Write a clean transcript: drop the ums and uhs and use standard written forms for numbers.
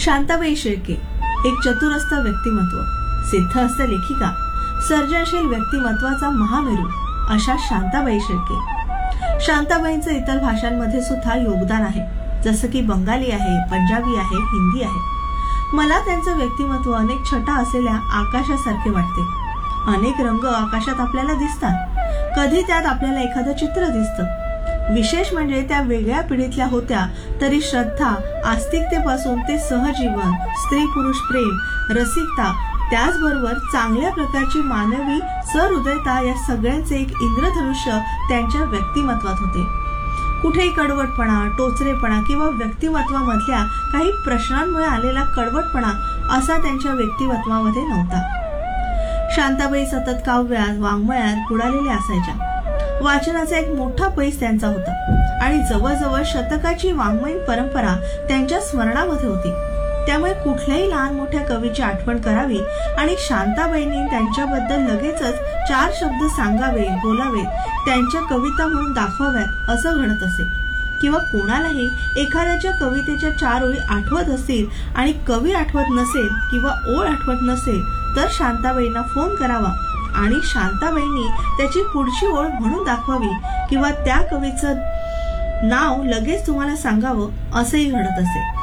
शांताबाई शेळके एक चतुरस्थ व्यक्तिमत्व, सिद्धहस्त लेखिका, सर्जनशील व्यक्तिमत्वाचा महामेरू अशा शांताबाई शेळके। शांताबाईंचं इतर भाषांमध्ये सुद्धा योगदान आहे, जसं की बंगाली आहे, पंजाबी आहे, हिंदी आहे। मला त्यांचं व्यक्तिमत्व अनेक छटा असलेल्या आकाशासारखे वाटते। अनेक रंग आकाशात आपल्याला दिसतात, कधी त्यात आपल्याला एखादं चित्र दिसतं। विशेष म्हणजे त्या वेगळ्या पिढीतल्या होत्या तरी श्रद्धा, आस्तिकतेपासून ते सहजीवन, स्त्री पुरुष प्रेम, रसिकता, त्याचबरोबर चांगल्या प्रकारची मानवी सहृदयता या सगळ्यांचे एक इंद्रधनुष्य त्यांच्या व्यक्तिमत्वात होते। कुठेही कडवटपणा, टोचरेपणा किंवा व्यक्तिमत्वामधल्या काही प्रश्नांमुळे आलेला कडवटपणा असा त्यांच्या व्यक्तिमत्वामध्ये नव्हता। शांताबाई सतत काव्यात, वाङ्मयात बुडालेल्या असायच्या। वाचनाचा एक मोठा पैस त्यांचा होता आणि जवळजवळ शतकाची वाङ्मयीन परंपरा त्यांच्या स्मरणामध्ये होती। त्यामुळे कुठल्याही लहान मोठ्या कवीची आठवण करावी आणि शांताबाईंनी त्यांच्याबद्दल लगेचच 4 शब्द सांगावे, बोलावे, त्यांच्या कविता म्हणून दाखवाव्यात असं घडत असे। किंवा कोणालाही एखाद्याच्या कवितेच्या 4 ओळी आठवत असतील आणि कवी आठवत नसेल किंवा ओळ आठवत नसेल तर शांताबाईंना फोन करावा आणि शांताबाईंनी त्याची पुढची ओळ म्हणून दाखवावी किंवा त्या कवीचं नाव लगेच तुम्हाला सांगावं असंही घडत असे।